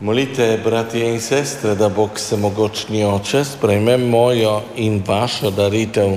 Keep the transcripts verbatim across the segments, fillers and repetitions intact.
Molite, bratje in sestre, da Bog Vsemogočni Oče sprejme mojo in vašo daritev.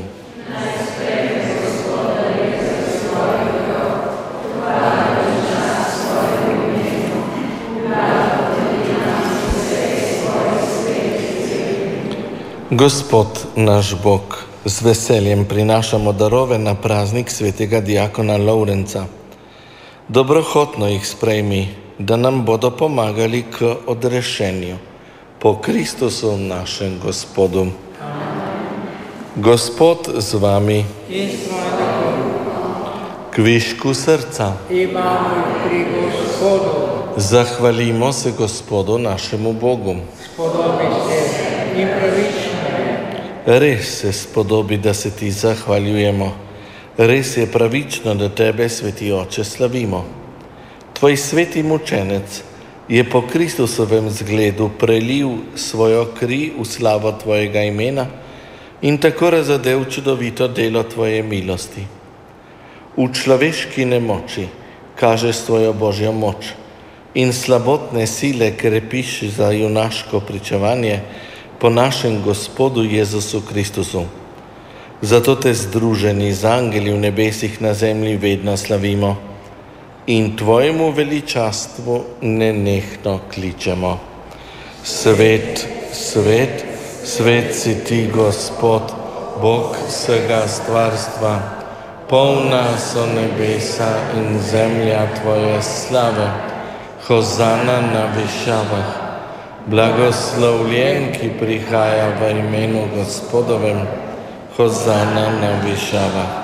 Gospod naš Bog, z veseljem prinašamo darove na praznik svetega diakona Lovrenca. Dobrohotno jih sprejmi, da nam bodo pomagali k odrešenju. Po Kristusu našem Gospodu. Amen. Gospod z vami. In s tvojim duhom. Kvišku srca. Imamo pri Gospodu. Zahvalimo se Gospodu našemu Bogu. Spodobi se in pravično. Res se spodobi, da se ti zahvaljujemo. Res je pravično, da tebe, sveti Oče, slavimo. Tvoj sveti mučenec je po Kristusovem zgledu prelil svojo kri v slavo tvojega imena in tako razodel čudovito delo tvoje milosti. V človeški nemoči kažeš svojo božjo moč in slabotne sile krepiš za junaško pričevanje po našem Gospodu Jezusu Kristusu. Zato te združeni z angeli v nebesih na zemlji vedno slavimo in tvojemu veličastvu nenehno kličemo. Svet, svet, svet si ti, Gospod, Bog vsega stvarstva, polna so nebesa in zemlja tvoje slave. Hozana na višavah, blagoslovljen, ki prihaja v imenu Gospodovem. Hozana na višavah.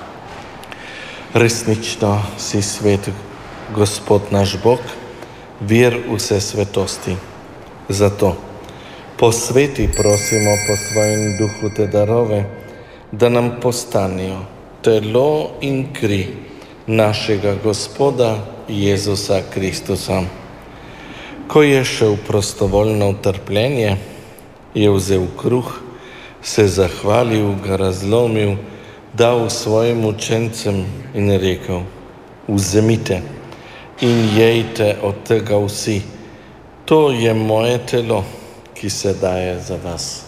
Resnično si svet, Gospod naš Bog, vir vse svetosti. Zato posveti, prosimo po svojem duhu te darove, da nam postanejo telo in kri našega Gospoda Jezusa Kristusa. Ko je šel prostovoljno v trpljenje, je vzel kruh, se zahvalil, ga razlomil, dal svojim učencem in rekel: vzemite in jejte od tega vsi, to je moje telo, ki se daje za vas.